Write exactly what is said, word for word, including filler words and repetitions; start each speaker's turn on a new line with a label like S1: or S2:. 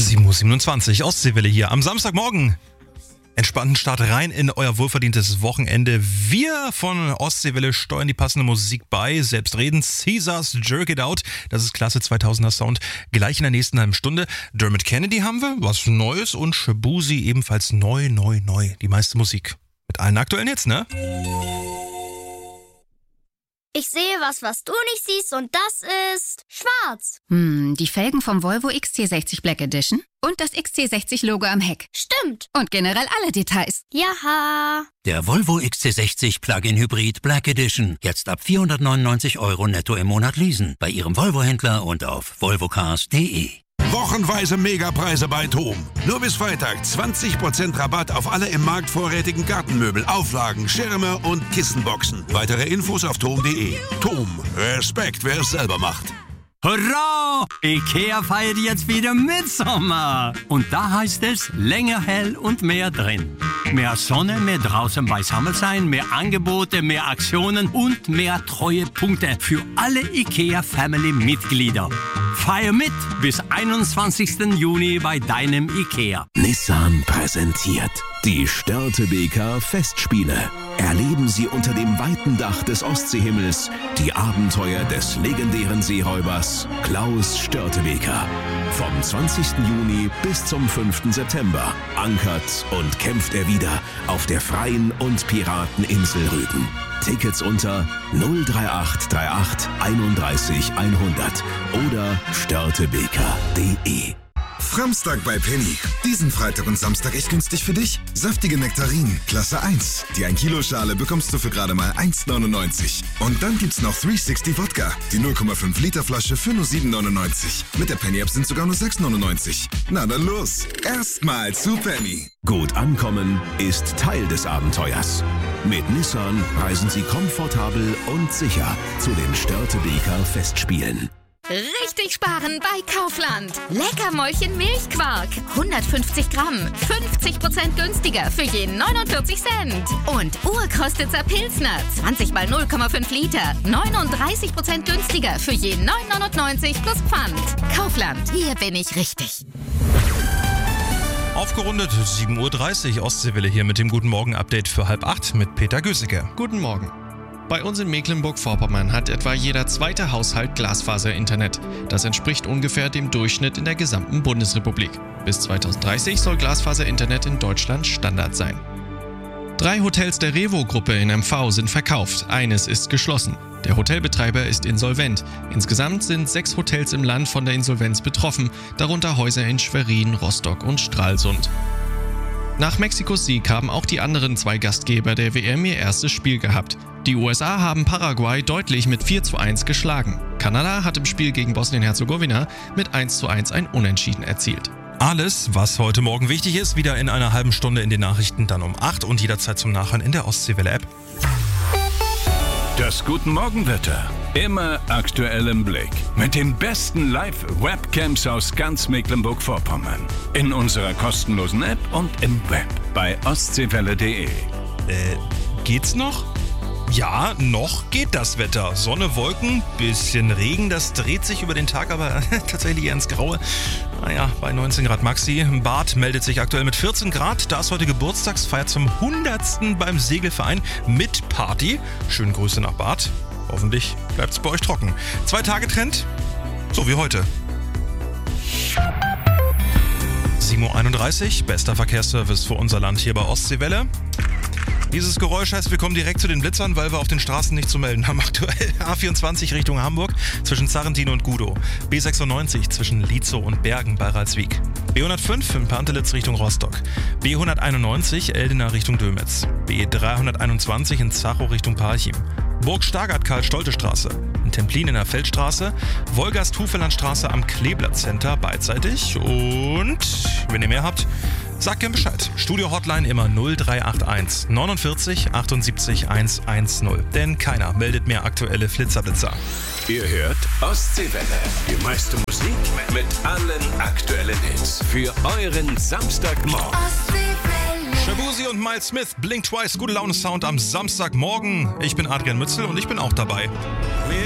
S1: sieben Uhr siebenundzwanzig, Ostseewelle hier am Samstagmorgen. Entspannten Start rein in euer wohlverdientes Wochenende. Wir von Ostseewelle steuern die passende Musik bei. Selbstredend Caesars Jerk It Out. Das ist klasse zweitausender Sound. Gleich in der nächsten halben Stunde. Dermot Kennedy haben wir, was Neues. Und Shabuzi ebenfalls neu, neu, neu. Die meiste Musik. Mit allen aktuellen Hits, ne?
S2: Ich sehe was, was du nicht siehst, und das ist schwarz.
S3: Hm, die Felgen vom Volvo X C sechzig Black Edition und das X C sechzig Logo am Heck.
S2: Stimmt.
S3: Und generell alle Details.
S2: Jaha.
S4: Der Volvo X C sechzig Plug-in Hybrid Black Edition. Jetzt ab vierhundertneunundneunzig Euro netto im Monat leasen. Bei Ihrem Volvo-Händler und auf volvocars punkt de.
S5: Wochenweise Megapreise bei TOM. Nur bis Freitag zwanzig Prozent Rabatt auf alle im Markt vorrätigen Gartenmöbel, Auflagen, Schirme und Kissenboxen. Weitere Infos auf tom punkt de. TOM. Respekt, wer es selber macht.
S6: Hurra! IKEA feiert jetzt wieder Mitsommer. Und da heißt es länger hell und mehr drin. Mehr Sonne, mehr draußen beisammen sein, mehr Angebote, mehr Aktionen und mehr Treuepunkte für alle IKEA-Family-Mitglieder. Feier mit bis einundzwanzigsten Juni bei deinem IKEA.
S7: Nissan präsentiert die Störtebeker Festspiele. Erleben Sie unter dem weiten Dach des Ostseehimmels die Abenteuer des legendären Seeräubers Klaus Störtebeker. Vom zwanzigsten Juni bis zum fünften September ankert und kämpft er wieder auf der freien und Pirateninsel Rügen. Tickets unter null drei acht drei acht einunddreißig hundert oder störtebeker punkt de.
S8: Framstag bei Penny. Diesen Freitag und Samstag echt günstig für dich. Saftige Nektarinen, Klasse eins. Die ein Kilo Schale bekommst du für gerade mal eins neunundneunzig. Und dann gibt's noch dreihundertsechzig Wodka. Die null Komma fünf Liter Flasche für nur sieben neunundneunzig. Mit der Penny App sind sogar nur sechs neunundneunzig. Na dann los. Erstmal zu Penny.
S7: Gut ankommen ist Teil des Abenteuers. Mit Nissan reisen Sie komfortabel und sicher zu den Störtebeker Festspielen.
S3: Richtig sparen bei Kaufland. Leckermäulchen Milchquark. hundertfünfzig Gramm. fünfzig Prozent günstiger für je neunundvierzig Cent. Und Urkostitzer Pilsner. zwanzig mal null Komma fünf Liter. neununddreißig Prozent günstiger für je neun neunundneunzig plus Pfand. Kaufland. Hier bin ich richtig.
S1: Aufgerundet sieben Uhr dreißig, Ostseewelle hier mit dem Guten Morgen-Update für halb acht mit Peter Gösicke.
S9: Guten Morgen. Bei uns in Mecklenburg-Vorpommern hat etwa jeder zweite Haushalt Glasfaser-Internet. Das entspricht ungefähr dem Durchschnitt in der gesamten Bundesrepublik. Bis zweitausenddreißig soll Glasfaser-Internet in Deutschland Standard sein. Drei Hotels der Revo-Gruppe in M V sind verkauft, eines ist geschlossen. Der Hotelbetreiber ist insolvent. Insgesamt sind sechs Hotels im Land von der Insolvenz betroffen, darunter Häuser in Schwerin, Rostock und Stralsund. Nach Mexikos Sieg haben auch die anderen zwei Gastgeber der W M ihr erstes Spiel gehabt. Die U S A haben Paraguay deutlich mit vier zu eins geschlagen. Kanada hat im Spiel gegen Bosnien-Herzegowina mit eins zu eins ein Unentschieden erzielt.
S1: Alles, was heute Morgen wichtig ist, wieder in einer halben Stunde in den Nachrichten, dann um acht und jederzeit zum Nachhören in der Ostseewelle-App.
S5: Das Guten Morgen-Wetter. Immer aktuell im Blick. Mit den besten Live-Webcams aus ganz Mecklenburg-Vorpommern. In unserer kostenlosen App und im Web bei ostseewelle punkt de.
S1: Äh, geht's noch? Ja, noch geht das Wetter. Sonne, Wolken, bisschen Regen, das dreht sich über den Tag aber tatsächlich eher ins Graue. Naja, bei neunzehn Grad Maxi. Bad meldet sich aktuell mit vierzehn Grad. Da ist heute Geburtstagsfeier zum hundertsten beim Segelverein mit Party. Schöne Grüße nach Bad. Hoffentlich bleibt's bei euch trocken. Zwei Tage Trend, so wie heute. sieben Uhr einunddreißig, bester Verkehrsservice für unser Land hier bei Ostseewelle. Dieses Geräusch heißt, wir kommen direkt zu den Blitzern, weil wir auf den Straßen nichts zu melden haben. Aktuell A vierundzwanzig Richtung Hamburg zwischen Sarrentino und Gudow. B sechsundneunzig zwischen Lietzow und Bergen bei Ralswiek. B hundertfünf in Pantelitz Richtung Rostock. B hunderteinundneunzig Eldena Richtung Dömitz. B dreihunderteinundzwanzig in Zachow Richtung Parchim. Burg Stargard Karl-Stolte-Straße. In Templin in der Feldstraße. Wolgast-Hufelandstraße am Kleeblatt Center beidseitig. Und wenn ihr mehr habt, sagt gern Bescheid. Studio-Hotline immer null drei acht eins neunundvierzig achtundsiebzig hundertzehn. Denn keiner meldet mehr aktuelle Flitzerblitzer.
S5: Ihr hört Ostseewelle. Die meiste Musik mit allen aktuellen Hits. Für euren Samstagmorgen.
S1: Shabuzi und Miles Smith, Blink Twice, gute Laune Sound am Samstagmorgen. Ich bin Adrian Mützel und ich bin auch dabei.